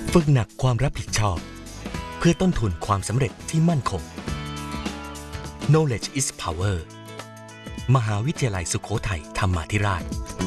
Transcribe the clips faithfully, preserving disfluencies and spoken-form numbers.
ฝึกหนักความรับผิดชอบเพื่อต้นทุนความสำเร็จที่มั่นคง Knowledge is power มหาวิทยาลัยสุโขทัยธรรมาธิราช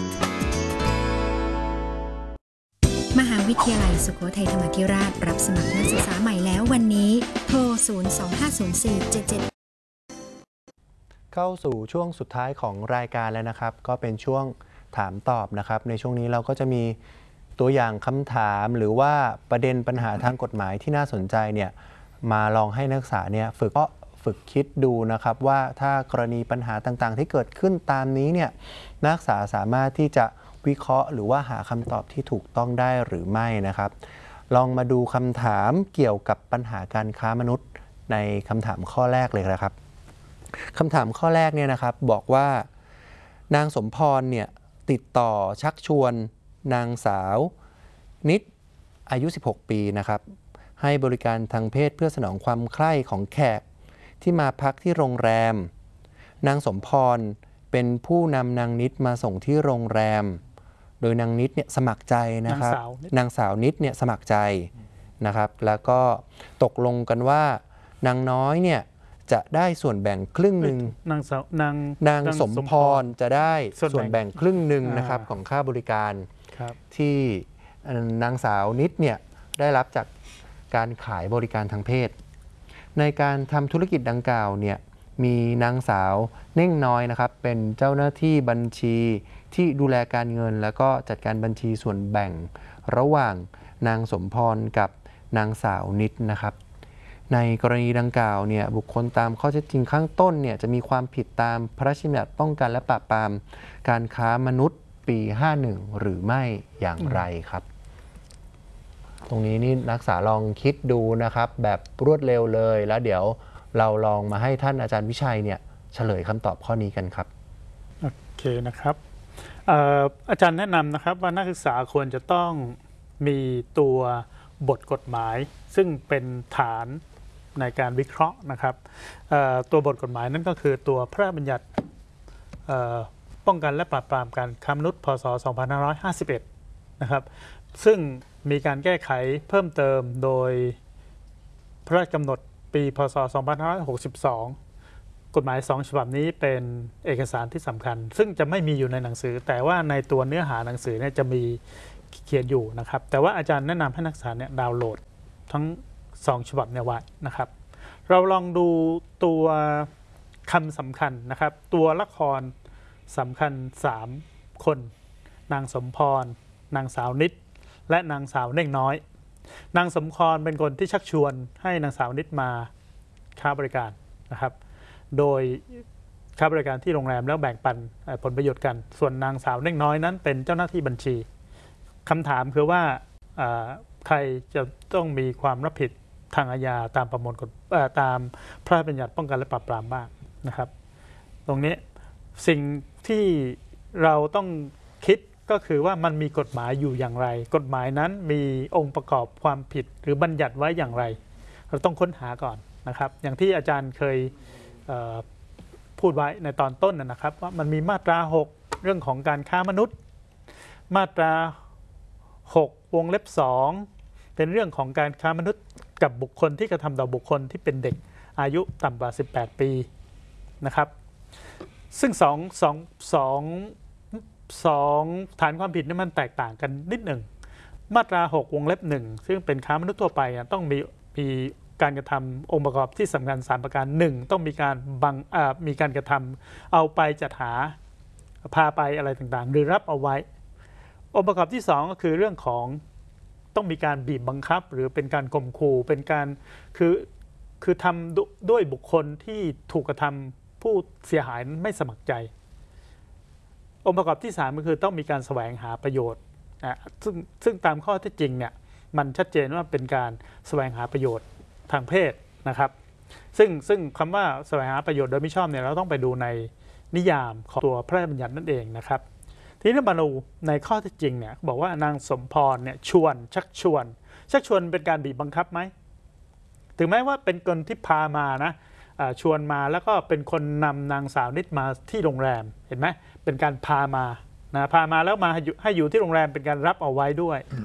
มหาวิทยาลัยสุโขทัยธรรมาธิราชรับสมัครนักศึกษาใหม่แล้ววันนี้โทรศูนย์ สอง ห้า ศูนย์ สี่ เจ็ด เจ็ดเข้าสู่ช่วงสุดท้ายของรายการแล้วนะครับก็เป็นช่วงถามตอบนะครับในช่วงนี้เราก็จะมีตัวอย่างคำถามหรือว่าประเด็นปัญหาทางกฎหมายที่น่าสนใจเนี่ยมาลองให้นักศึกษาเนี่ยฝึกฝึกคิดดูนะครับว่าถ้ากรณีปัญหาต่างๆที่เกิดขึ้นตามนี้เนี่ยนักศึกษาสามารถที่จะวิเคราะห์หรือว่าหาคำตอบที่ถูกต้องได้หรือไม่นะครับลองมาดูคำถามเกี่ยวกับปัญหาการค้ามนุษย์ในคำถามข้อแรกเลยนะครับคำถามข้อแรกเนี่ยนะครับบอกว่านางสมพรเนี่ยติดต่อชักชวนนางสาวนิดอายุสิบหกปีนะครับให้บริการทางเพศเพื่อสนองความใคร่ของแขกที่มาพักที่โรงแรมนางสมพรเป็นผู้นำนางนิดมาส่งที่โรงแรมโดยนางนิดเนี่ยสมัครใจนะครับนางสาวนิดเนี่ยสมัครใจนะครับแล้วก็ตกลงกันว่านางน้อยเนี่ยจะได้ส่วนแบ่งครึ่งหนึ่งนางสาวนางนางสมพรจะได้ส่วนแบ่งครึ่งหนึ่งนะครับของค่าบริการที่นางสาวนิดเนี่ยได้รับจากการขายบริการทางเพศในการทำธุรกิจดังกล่าวเนี่ยมีนางสาวเน่งน้อยนะครับเป็นเจ้าหน้าที่บัญชีที่ดูแลการเงินแล้วก็จัดการบัญชีส่วนแบ่งระหว่างนางสมพรกับนางสาวนิดนะครับในกรณีดังกล่าวเนี่ยบุคคลตามข้อเท็จจริงข้างต้นเนี่ยจะมีความผิดตามพระราชบัญญัติป้องกันและปราบปรามการค้ามนุษย์ปีห้าสิบเอ็ดหรือไม่อย่างไรครับตรงนี้นี่นักศึกษาลองคิดดูนะครับแบบรวดเร็วเลยแล้วเดี๋ยวเราลองมาให้ท่านอาจารย์วิชัยเนี่ยเฉลยคำตอบข้อนี้กันครับโอเคนะครับ อ, อาจารย์แนะนำนะครับว่านักศึกษาควรจะต้องมีตัวบทกฎหมายซึ่งเป็นฐานในการวิเคราะห์นะครับตัวบทกฎหมายนั่นก็คือตัวพระราชบัญญัติป้องกันและปราบปรามการค้ามนุษย์พ.ศ. สองพันห้าร้อยห้าสิบเอ็ดนะครับซึ่งมีการแก้ไขเพิ่มเติมโดยพระราชกำหนดปีพ.ศ. สองพันห้าร้อยหกสิบสองกฎหมายสองฉบับนี้เป็นเอกสารที่สำคัญซึ่งจะไม่มีอยู่ในหนังสือแต่ว่าในตัวเนื้อหาหนังสือเนี่ยจะมีเขียนอยู่นะครับแต่ว่าอาจารย์แนะนำให้นักศึกษาเนี่ยดาวน์โหลดทั้งสองฉบับเนี่ยไว้นะครับเราลองดูตัวคำสำคัญนะครับตัวละครสำคัญสามคนนางสมพรนางสาวนิดและนางสาวเน่งน้อยนางสมพรเป็นคนที่ชักชวนให้นางสาวนิดมาค้าบริการนะครับโดยค้าบริการที่โรงแรมแล้วแบ่งปันผลประโยชน์กันส่วนนางสาวเน่งน้อยนั้นเป็นเจ้าหน้าที่บัญชีคำถามคือว่าใครจะต้องมีความรับผิดทางอาญาตามประมวลกฎตามพระราชบัญญัติป้องกันและปราบปรามบ้างนะครับตรงนี้สิ่งที่เราต้องคิดก็คือว่ามันมีกฎหมายอยู่อย่างไรกฎหมายนั้นมีองค์ประกอบความผิดหรือบัญญัติไว้อย่างไรเราต้องค้นหาก่อนนะครับอย่างที่อาจารย์เคยพูดไว้ในตอนต้นนะครับว่ามันมีมาตราหกเรื่องของการค้ามนุษย์มาตราหกวงเล็บสองเป็นเรื่องของการค้ามนุษย์กับบุคคลที่กระทำต่อบุคคลที่เป็นเด็กอายุต่ำกว่าสิบแปดปีนะครับซึ่งสองสองสองสองฐานความผิดนี่มันแตกต่างกันนิดหนึ่งมาตราหกวงเล็บหนึ่งซึ่งเป็นค้ามนุษย์ทั่วไปต้องมีมีการกระทำองค์ประกอบที่สำคัญสามประการหนึ่งต้องมีการบังมีการกระทำเอาไปจัดหาพาไปอะไรต่างๆหรือรับเอาไว้องค์ประกอบที่สองก็คือเรื่องของต้องมีการบีบบังคับหรือเป็นการข่มขู่เป็นการคือคือทำด้วยบุคคลที่ถูกกระทำผู้เสียหายไม่สมัครใจองค์ประกอบที่สามก็คือต้องมีการแสวงหาประโยชน์นะซึ่งซึ่งตามข้อเท็จจริงเนี่ยมันชัดเจนว่าเป็นการแสวงหาประโยชน์ทางเพศนะครับซึ่งซึ่งคำว่าแสวงหาประโยชน์โดยมิชอบเนี่ยเราต้องไปดูในนิยามของตัวพระราชบัญญัตินั่นเองนะครับทีนี้มาดูในข้อเท็จจริงเนี่ยบอกว่านางสมพรเนี่ยชวนชักชวนชักชวนเป็นการบีบบังคับไหมถึงแม้ว่าเป็นคนที่พามานะชวนมาแล้วก็เป็นคนนำนางสาวนิดมาที่โรงแรมเห็นไหมเป็นการพามานะพามาแล้วมาให้อยู่ที่โรงแรมเป็นการรับเอาไว้ด้วย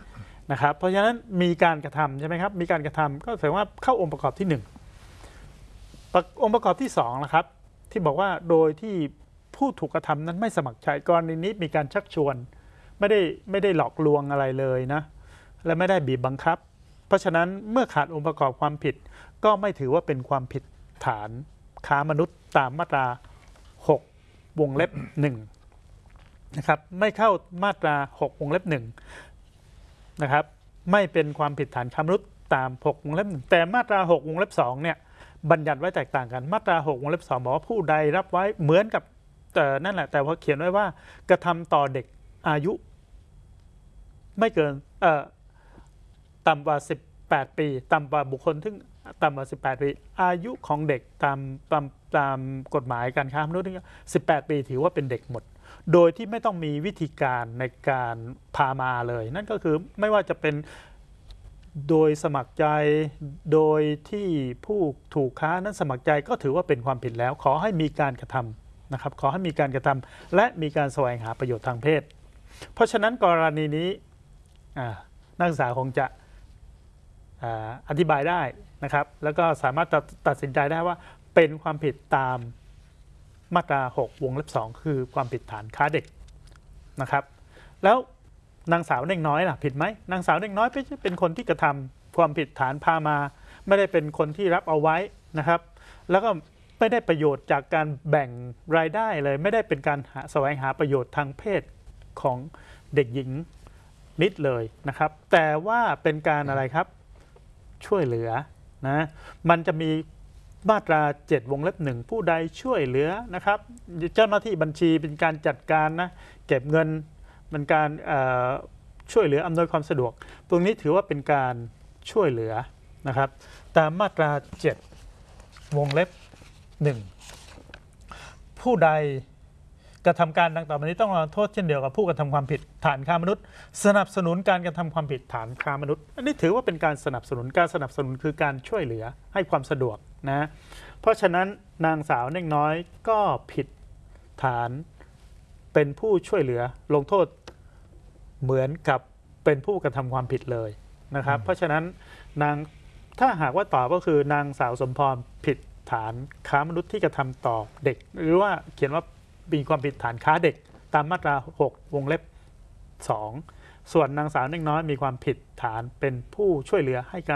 นะครับเพราะฉะนั้นมีการกระทำใช่ไหมครับมีการกระทำก็แสดงว่าเข้าองค์ประกอบที่หนึ่งองค์ประกอบที่สองนะครับที่บอกว่าโดยที่ผู้ถูกกระทำนั้นไม่สมัครใจกรณีนี้มีการชักชวนไม่ได้ไม่ได้หลอกลวงอะไรเลยนะและไม่ได้บีบบังคับเพราะฉะนั้นเมื่อขาดองค์ประกอบความผิดก็ไม่ถือว่าเป็นความผิดฐานค้ามนุษย์ตามมาตราหกวงเล็บหนึ่งนะครับไม่เข้ามาตราหกวงเล็บหนึ่งนะครับไม่เป็นความผิดฐานค้ามนุษย์ตามหกวงเล็บหนึ่งแต่มาตราหกวงเล็บสองเนี่ยบัญญัติไว้แตกต่างกันมาตราหกวงเล็บสองบอกว่าผู้ใดรับไว้เหมือนกับแต่นั่นแหละแต่ว่าเขียนไว้ว่ากระทำต่อเด็กอายุไม่เกินเอ่อต่ำกว่าสิบแปดปีต่ำกว่าบุคคลที่ต่ำกว่าสิบแปดปีอายุของเด็กตามตามตามกฎหมายการค้ามนุษย์นี่สิบแปดปีถือว่าเป็นเด็กหมดโดยที่ไม่ต้องมีวิธีการในการพามาเลยนั่นก็คือไม่ว่าจะเป็นโดยสมัครใจโดยที่ผู้ถูกค้านั้นสมัครใจก็ถือว่าเป็นความผิดแล้วขอให้มีการกระทำนะครับขอให้มีการกระทำและมีการแสวงหาประโยชน์ทางเพศเพราะฉะนั้นกรณีนี้นักศึกษาคงจะอธิบายได้นะครับแล้วก็สามารถตัดสินใจได้ว่าเป็นความผิดตามมาตราหกวงเล็บสองคือความผิดฐานค้าเด็กนะครับแล้วนางสาวเด็กน้อยล่ะผิดไหมนางสาวเด็กน้อยไม่ใช่เป็นคนที่กระทำความผิดฐานพามาไม่ได้เป็นคนที่รับเอาไว้นะครับแล้วก็ไม่ได้ประโยชน์จากการแบ่งรายได้เลยไม่ได้เป็นการหาแสวงหาประโยชน์ทางเพศของเด็กหญิงนิดเลยนะครับแต่ว่าเป็นการอะไรครับช่วยเหลือนะมันจะมีมาตราเจ็ดวงเล็บหนึ่งผู้ใดช่วยเหลือนะครับเจ้าหน้าที่บัญชีเป็นการจัดการนะเก็บเงินเป็นการช่วยเหลืออำนวยความสะดวกตรงนี้ถือว่าเป็นการช่วยเหลือนะครับตามมาตราเจ็ดวงเล็บหนึ่งผู้ใดกระทำการดังต่อไปนี้ต้องรับโทษเช่นเดียวกับผู้กระทำความผิดฐานค้ามนุษย์สนับสนุนการกระทำความผิดฐานค้ามนุษย์อันนี้ถือว่าเป็นการสนับสนุนการสนับสนุนคือการช่วยเหลือให้ความสะดวกนะเพราะฉะนั้นนางสาวเด็กน้อยก็ผิดฐานเป็นผู้ช่วยเหลือลงโทษเหมือนกับเป็นผู้กระทำความผิดเลยนะครับเพราะฉะนั้นนางถ้าหากว่าตอบก็คือนางสาวสมพรผิดฐานค้ามนุษย์ที่กระทำต่อเด็กหรือว่าเขียนว่ามีความผิดฐานค้าเด็กตามมาตราหกวงเล็บสองส่วนนางสาวเด็กน้อยมีความผิดฐานเป็นผู้ช่วยเหลือให้การ